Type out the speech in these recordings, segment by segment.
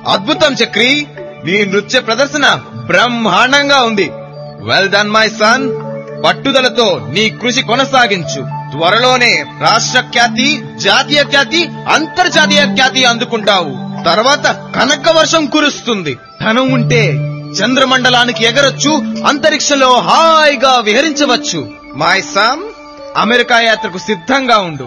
అద్భుతం చక్రి, నీ నృత్య ప్రదర్శన బ్రహ్మాండంగా ఉంది. Well done my son. పట్టుదలతో నీ కృషి కొనసాగించు. త్వరలోనే రాష్ట్ర ఖ్యాతి, జాతీయ ఖ్యాతి, అంతర్జాతీయ ఖ్యాతి అందుకుంటావు. తర్వాత కనక వర్షం కురుస్తుంది. ధనం ఉంటే చంద్రమండలానికి ఎగరొచ్చు, అంతరిక్షంలో హాయిగా విహరించవచ్చు. మై సన్, అమెరికా యాత్రకు సిద్ధంగా ఉండు.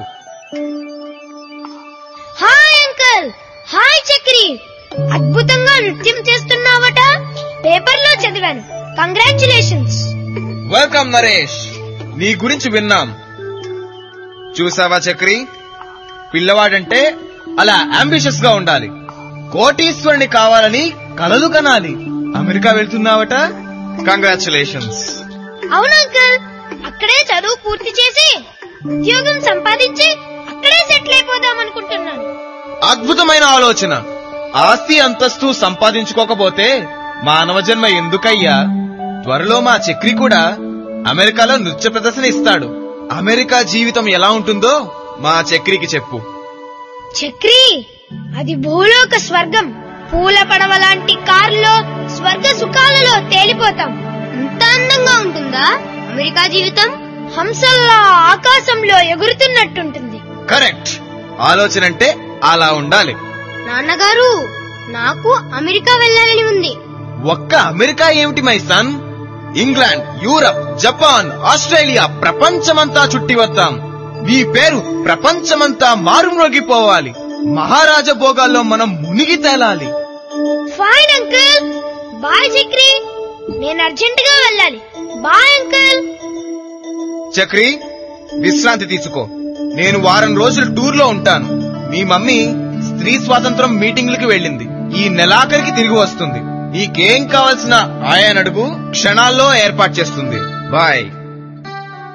Hi uncle. హాయ్ చక్రి, అద్భుతంగా నృత్యం చేస్తున్నావట. పేపర్లో చదివాను. కంగ్రాచులేషన్స్. వెల్కమ్ నరేష్, నీ గురించి విన్నాం. చూసావా చక్రి, పిల్లవాడంటే అలా అంబిషియస్ గా ఉండాలి. కోటీశ్వరుని కావాలని కలలు కనాలి. అమెరికా వెళ్తున్నావట. కంగ్రాచులేషన్స్. అవును అంకుల్, అక్కడే చదువు పూర్తి చేసి ఉద్యోగం సంపాదించి అక్కడే సెటిల్ అయిపోదాం అనుకుంటున్నాను. అద్భుతమైన ఆలోచన. ఆస్తి అంతస్తు సంపాదించుకోకపోతే మానవ జన్మ ఎందుకయ్యా? త్వరలో మా చక్రి కూడా అమెరికాలో నృత్య ప్రదర్శన ఇస్తాడు. అమెరికా జీవితం ఎలా ఉంటుందో మా చక్రికి చెప్పు. చక్రి, అది భూలోక స్వర్గం. పూల పడవ లాంటి కారులో స్వర్గ సుఖాలలో తేలిపోతాం. అంత అందంగా ఉంటుందా అమెరికా జీవితం? హంసల్లా ఆకాశంలో ఎగురుతున్నట్టుంటుంది. కరెక్ట్. ఆలోచన అంటే అలా ఉండాలి. నాన్నగారు, నాకు అమెరికా వెళ్ళాలని ఉంది. ఒక్క అమెరికా ఏమిటి my son? England, Europe, Japan, Australia, ప్రపంచమంతా చుట్టి వద్దాం. నీ పేరు ప్రపంచమంతా మారుమ్రోగిపోవాలి. మహారాజ భోగాల్లో మనం మునిగి తేలాలి. Fine uncle. బాయ్ చక్రి, నేను అర్జెంట్ గా వెళ్ళాలి. Bye uncle. చక్రి, విశ్రాంతి తీసుకో. నేను వారం రోజులు టూర్ లో ఉంటాను. మీ మమ్మీ స్త్రీ స్వాతంత్రం మీటింగ్లకి వెళ్ళింది. ఈ నెలాఖరికి తిరిగి వస్తుంది. నీకేం కావాల్సిన ఆయనడుగు, క్షణాల్లో ఏర్పాటు చేస్తుంది. బాయ్.